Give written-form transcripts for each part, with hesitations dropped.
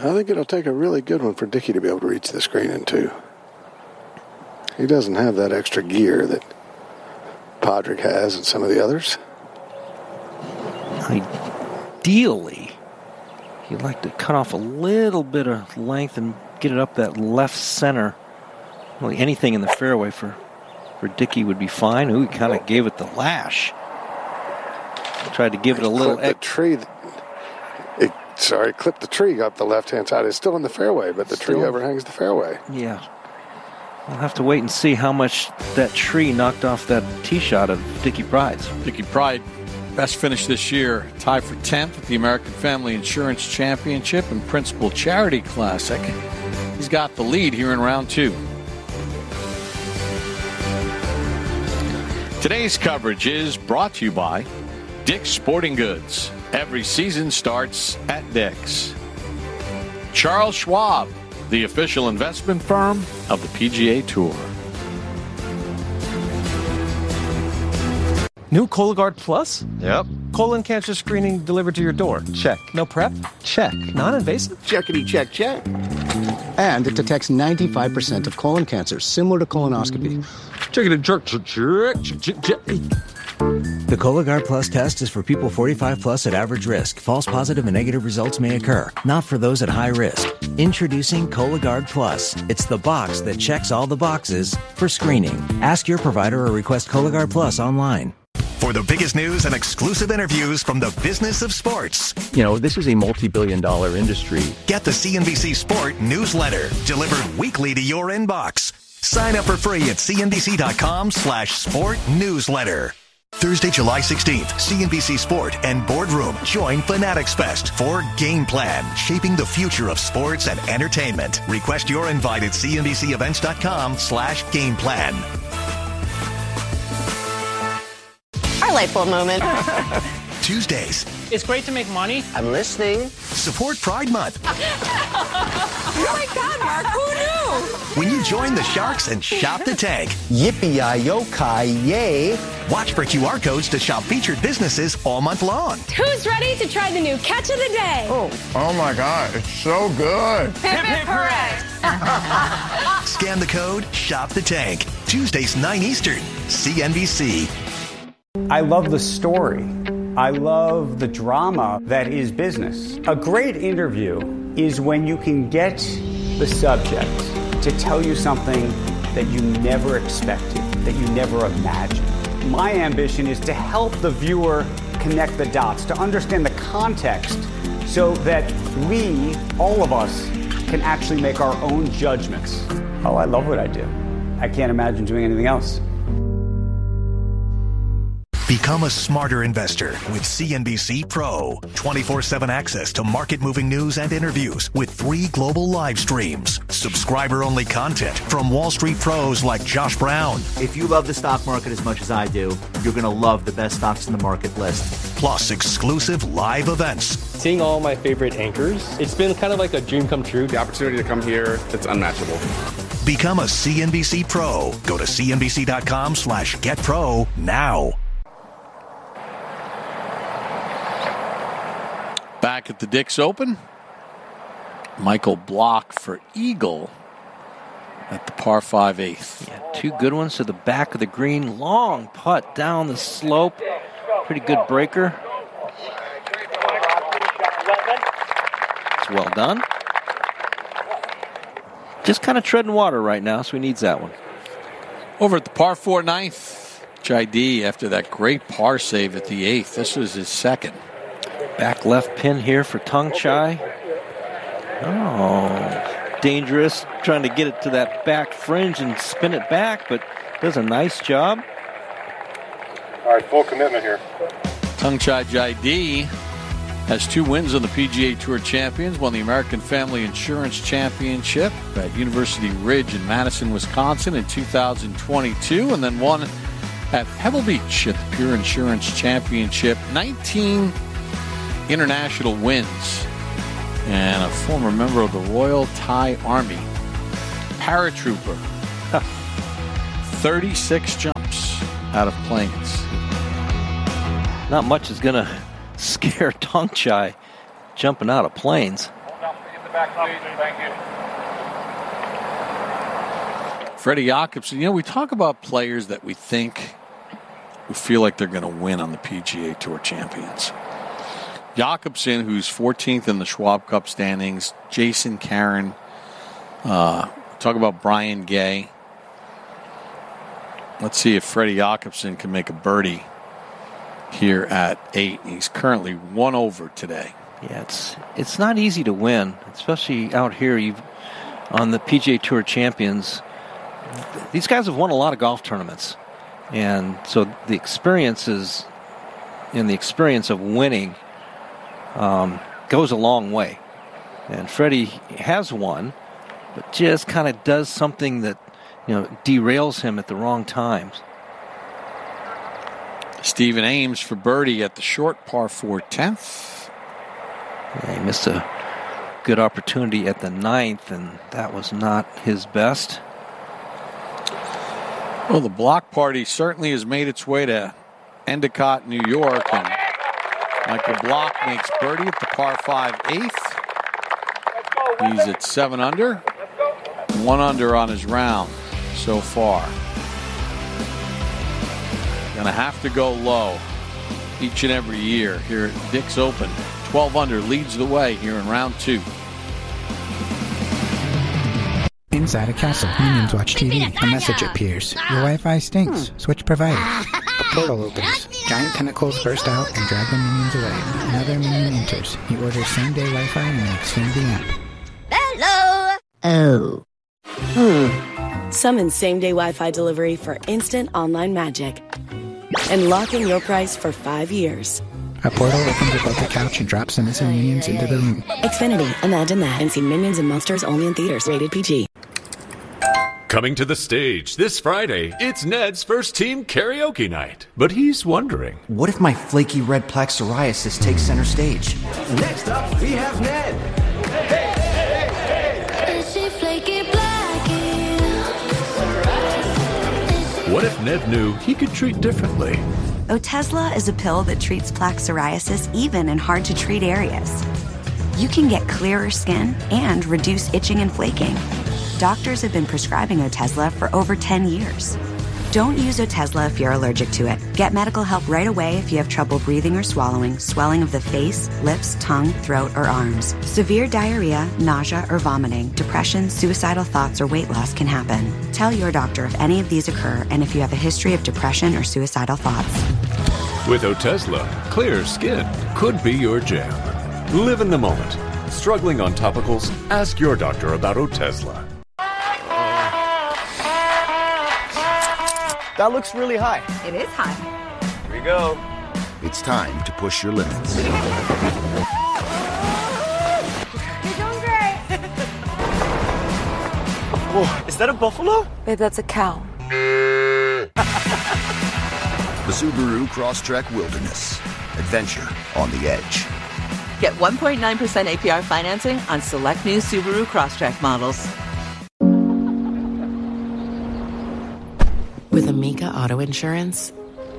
I think it'll take a really good one for Dickey to be able to reach the screen in two. He doesn't have that extra gear that Podrick has and some of the others. Ideally, he'd like to cut off a little bit of length and get it up that left center. Really, anything in the fairway for Dickey would be fine. Ooh, he kind of gave it the lash. Tried to give it a little... Clipped the tree up the left-hand side. It's still in the fairway, but the tree overhangs the fairway. Yeah. We'll have to wait and see how much that tree knocked off that tee shot of Dickey Pride's. Dickey Pride, best finish this year, tied for 10th at the American Family Insurance Championship and Principal Charity Classic. He's got the lead here in round 2. Today's coverage is brought to you by Dick's Sporting Goods. Every season starts at Dick's. Charles Schwab, the official investment firm of the PGA Tour. New Cologuard Plus? Yep. Colon cancer screening delivered to your door? Check. No prep? Check. Non-invasive? Checkity check, check. And it detects 95% of colon cancer, similar to colonoscopy. Checkity check. The Cologuard Plus test is for people 45 plus at average risk. False positive and negative results may occur. Not for those at high risk. Introducing Cologuard Plus. It's the box that checks all the boxes for screening. Ask your provider or request Cologuard Plus online. For the biggest news and exclusive interviews from the business of sports. You know, this is a multi-billion-dollar industry. Get the CNBC Sport newsletter delivered weekly to your inbox. Sign up for free at cnbc.com/sport newsletter. Thursday, July 16th, CNBC Sport and Boardroom join Fanatics Fest for Game Plan, shaping the future of sports and entertainment. Request your invite at cnbcevents.com/gameplan. Our light bulb moment. Tuesdays. It's great to make money. I'm listening. Support Pride Month. Oh my God, Mark, who knew? When you join the Sharks and shop the tank. Yippee-yi-yo-ki-yay. Watch for QR codes to shop featured businesses all month long. Who's ready to try the new catch of the day? Oh my God, it's so good. Hip, hip, hooray. Scan the code, shop the tank. Tuesdays, 9 Eastern. CNBC. I love the story. I love the drama that is business. A great interview is when you can get the subject to tell you something that you never expected, that you never imagined. My ambition is to help the viewer connect the dots, to understand the context so that we, all of us, can actually make our own judgments. Oh, I love what I do. I can't imagine doing anything else. Become a smarter investor with CNBC Pro. 24/7 access to market-moving news and interviews with 3 global live streams. Subscriber-only content from Wall Street pros like Josh Brown. If you love the stock market as much as I do, you're going to love the best stocks in the market list. Plus exclusive live events. Seeing all my favorite anchors, it's been kind of like a dream come true. The opportunity to come here, it's unmatchable. Become a CNBC Pro. Go to cnbc.com/getpro now. Back at the Dick's Open, Michael Block for Eagle at the par 5 8th. Yeah, 2 good ones to the back of the green. Long putt down the slope. Pretty good breaker. It's well done. Just kind of treading water right now, so he needs that one. Over at the par 4 9th, Jai after that great par save at the 8th. This was his second. Back left pin here for Tung Chai. Oh, dangerous. Trying to get it to that back fringe and spin it back, but does a nice job. All right, full commitment here. Tung Chai Jai has 2 wins on the PGA Tour Champions, won the American Family Insurance Championship at University Ridge in Madison, Wisconsin in 2022, and then won at Pebble Beach at the Pure Insurance Championship. 19 international wins, and a former member of the Royal Thai Army. Paratrooper. 36 jumps out of planes. Not much is going to scare Tung Chai jumping out of planes. back, please. Thank you. Freddie Jacobson, we talk about players that we think who feel like they're going to win on the PGA Tour Champions. Jacobson, who's 14th in the Schwab Cup standings. Jason Caron. Talk about Brian Gay. Let's see if Freddie Jacobson can make a birdie here at 8. He's currently 1 over today. Yeah, it's not easy to win, especially out here. On the PGA Tour Champions. These guys have won a lot of golf tournaments, and so the experience of winning goes a long way. And Freddie has won, but just kind of does something that derails him at the wrong times. Stephen Ames for birdie at the short par 4 10th. Yeah, he missed a good opportunity at the 9th, and that was not his best. Well, the block party certainly has made its way to Endicott, New York, and Michael Block makes birdie at the par 5 8th. He's at 7 under, 1 under on his round so far. Gonna have to go low each and every year here at Dick's Open. 12 under leads the way here in round 2. Inside a castle, minions watch TV. A message appears. Your Wi-Fi stinks. Switch provider. A portal opens. Giant tentacles burst out and drag the minions away. Another minion enters. He orders same-day Wi-Fi in the Xfinity app. Hello. Oh. Summon same-day Wi-Fi delivery for instant online magic. And lock in your price for 5 years. A portal opens above the couch and drops the missing minions into the room. Xfinity, imagine that. And see Minions and Monsters only in theaters. Rated PG. Coming to the stage this Friday, it's Ned's first team karaoke night. But he's wondering, what if my flaky red plaque psoriasis takes center stage? Next up, we have Ned. Is she flaky blacky? What if Ned knew he could treat differently? Otezla is a pill that treats plaque psoriasis even in hard-to-treat areas. You can get clearer skin and reduce itching and flaking. Doctors have been prescribing Otezla for over 10 years. Don't use Otezla if you're allergic to it. Get medical help right away if you have trouble breathing or swallowing, swelling of the face, lips, tongue, throat, or arms. Severe diarrhea, nausea, or vomiting, depression, suicidal thoughts, or weight loss can happen. Tell your doctor if any of these occur and if you have a history of depression or suicidal thoughts. With Otezla, clear skin could be your jam. Live in the moment. Struggling on topicals? Ask your doctor about Otezla. That looks really high. It is high. Here we go. It's time to push your limits. You're doing great. Whoa, is that a buffalo? Babe, that's a cow. The Subaru Crosstrek Wilderness. Adventure on the edge. Get 1.9% APR financing on select new Subaru Crosstrek models. With Amica Auto Insurance,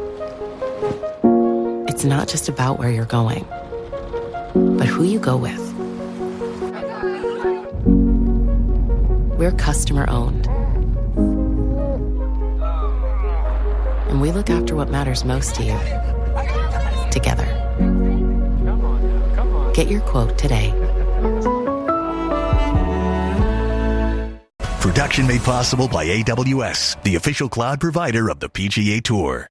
it's not just about where you're going, but who you go with. We're customer owned. And we look after what matters most to you. Together. Get your quote today. Production made possible by AWS, the official cloud provider of the PGA Tour.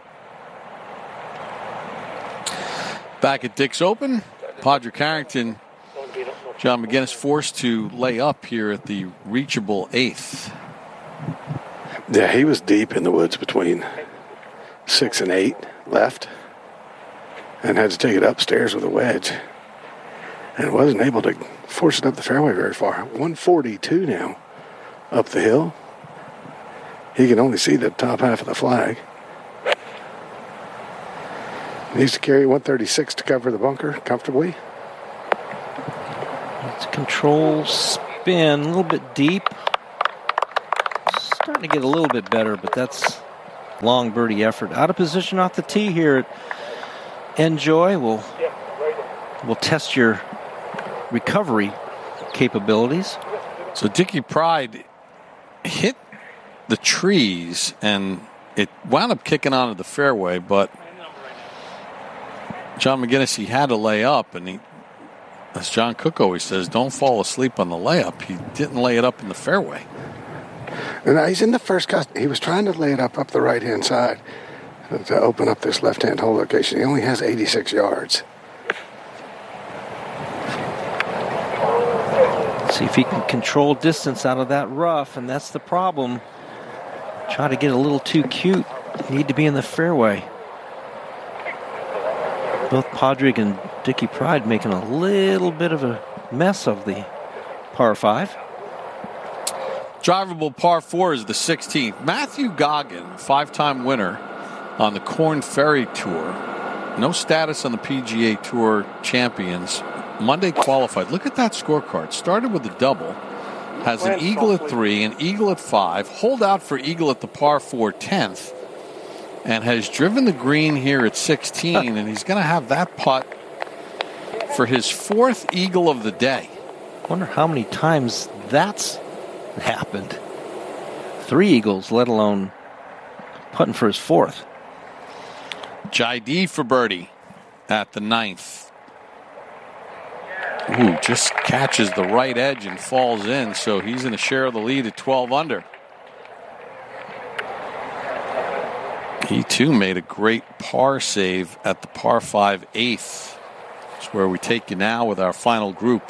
Back at Dick's Open, Padraig Harrington, John McGinnis forced to lay up here at the reachable 8th. Yeah, he was deep in the woods between 6 and 8 left and had to take it upstairs with a wedge. And wasn't able to force it up the fairway very far. 142 now. Up the hill. He can only see the top half of the flag. Needs to carry 136 to cover the bunker comfortably. It's control spin, a little bit deep. Starting to get a little bit better, but that's long birdie effort. Out of position off the tee here at Enjoy. We'll test your recovery capabilities. So Dickie Pride hit the trees, and it wound up kicking onto the fairway, but John McGinnis, he had to lay up, and he, as John Cook always says, don't fall asleep on the layup. He didn't lay it up in the fairway. And he's in the first cut. He was trying to lay it up the right-hand side to open up this left-hand hole location. He only has 86 yards. See if he can control distance out of that rough, and that's the problem. Try to get a little too cute. Need to be in the fairway. Both Padraig and Dickie Pride making a little bit of a mess of the par 5. Drivable par 4 is the 16th. Matthew Goggin, 5-time winner on the Korn Ferry Tour. No status on the PGA Tour Champions. Monday qualified. Look at that scorecard. Started with a double. Has an eagle at 3, an eagle at 5. Hold out for eagle at the par 4 10th. And has driven the green here at 16. And he's going to have that putt for his 4th eagle of the day. Wonder how many times that's happened. 3 eagles, let alone putting for his 4th. Jai-D for birdie at the 9th. Ooh, just catches the right edge and falls in, so he's in a share of the lead at 12 under. He too made a great par save at the par 5 8th. That's where we take you now with our final group.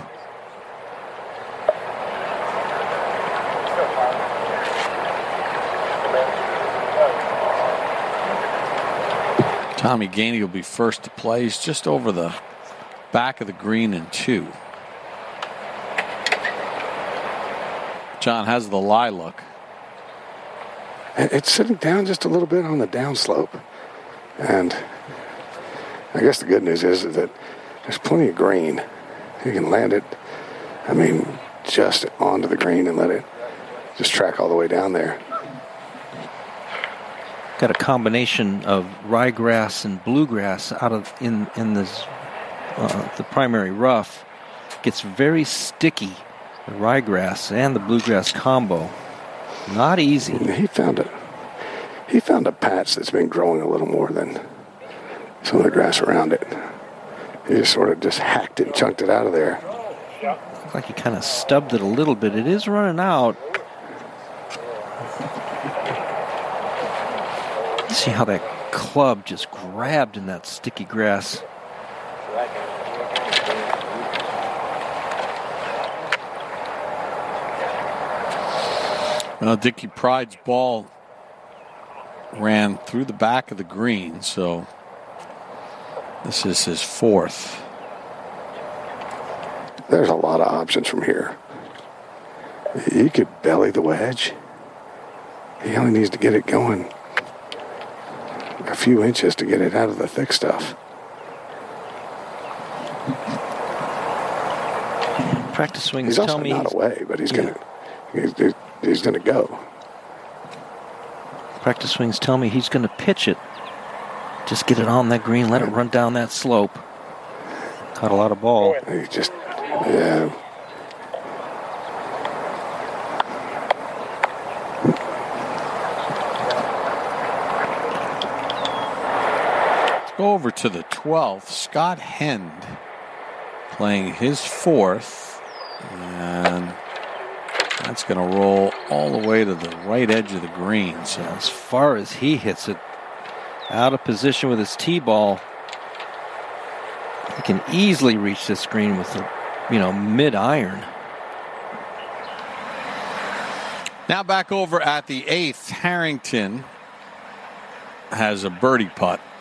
Tommy Gainey will be first to play. He's just over the back of the green in 2. John has the lie look. It's sitting down just a little bit on the downslope. And I guess the good news is that there's plenty of green. You can land it, just onto the green and let it just track all the way down there. Got a combination of ryegrass and bluegrass out of in this the primary rough. Gets very sticky. The ryegrass and the bluegrass combo. Not easy. He found a patch that's been growing a little more than some of the grass around it. He just sort of just hacked it and chunked it out of there. Looks like he kind of stubbed it a little bit. It is running out. See how that club just grabbed in that sticky grass. Well, Dickie Pride's ball ran through the back of the green, so this is his 4th. There's a lot of options from here. He could belly the wedge. He only needs to get it going a few inches to get it out of the thick stuff. Practice swings he's tell also me not away, but he's gonna go. Practice swings tell me he's going to pitch it. Just get it on that green, let it run down that slope. Caught a lot of ball. He just, yeah. Let's go over to the 12th. Scott Hend playing his 4th. And that's going to roll all the way to the right edge of the green. So as far as he hits it, out of position with his tee ball, he can easily reach this green with the, mid-iron. Now back over at the 8th, Harrington has a birdie putt.